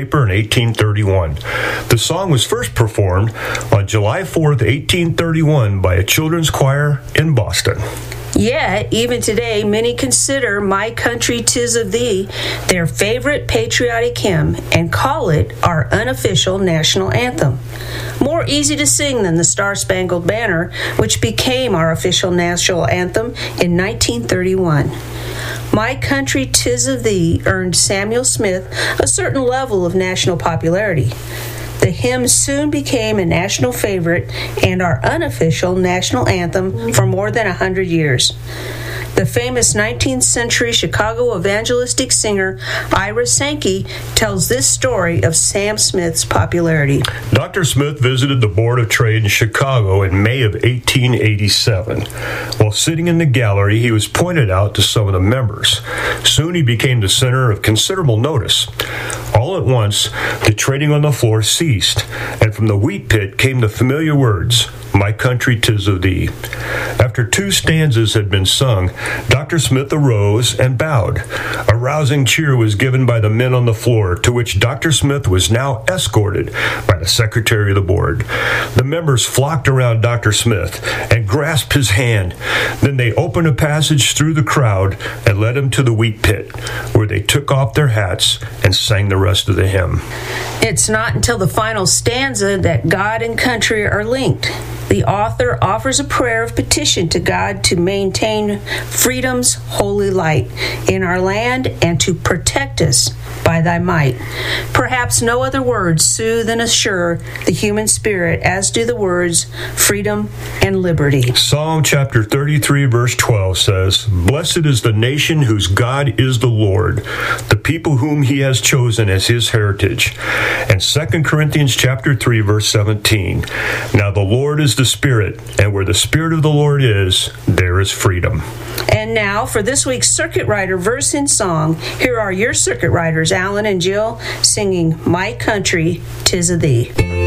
in 1831. The song was first performed on July 4th, 1831 by a children's choir in Boston. Yet, even today, many consider My Country 'Tis of Thee their favorite patriotic hymn and call it our unofficial national anthem. More easy to sing than the Star-Spangled Banner, which became our official national anthem in 1931. My Country 'Tis of Thee earned Samuel Smith a certain level of national popularity. The hymn soon became a national favorite and our unofficial national anthem for more than 100 years. The famous 19th century Chicago evangelistic singer Ira Sankey tells this story of Sam Smith's popularity. Dr. Smith visited the Board of Trade in Chicago in May of 1887. While sitting in the gallery, he was pointed out to some of the members. Soon he became the center of considerable notice. All at once, the trading on the floor ceased, and from the wheat pit came the familiar words, My Country 'Tis of Thee. After 2 stanzas had been sung, Dr. Smith arose and bowed. A rousing cheer was given by the men on the floor, to which Dr. Smith was now escorted by the secretary of the board. The members flocked around Dr. Smith and grasped his hand. Then they opened a passage through the crowd and led him to the wheat pit, where they took off their hats and sang the rest of the hymn. It's not until the final stanza that God and country are linked. The author offers a prayer of petition to God to maintain freedom's holy light in our land and to protect us by thy might. Perhaps no other words soothe and assure the human spirit as do the words freedom and liberty. Psalm chapter 33 verse 12 says, Blessed is the nation whose God is the Lord, the people whom he has chosen as his heritage. And 2 Corinthians chapter 3 verse 17, Now the Lord is the Spirit, and where the Spirit of the Lord is, there is freedom. And now for this week's Circuit Rider Verse in Song, here are your Circuit Riders, Alan and Jill, singing My Country 'Tis of Thee.